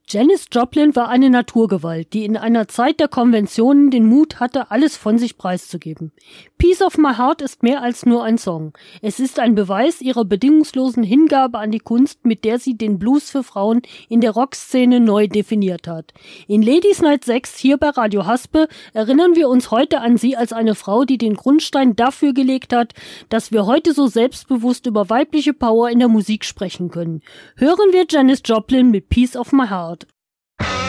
Janis Joplin war eine Naturgewalt, die in einer Zeit der Konventionen den Mut hatte, alles von sich preiszugeben. Piece of My Heart ist mehr als nur ein Song. Es ist ein Beweis ihrer bedingungslosen Hingabe an die Kunst, mit der sie den Blues für Frauen in der Rockszene neu definiert hat. In Ladies Night 6 hier bei Radio Haspe erinnern wir uns heute an sie als eine Frau, die den Grundstein dafür gelegt hat, dass wir heute so selbstbewusst über weibliche Power in der Musik sprechen können. Hören wir Janis Joplin mit Piece of My Heart.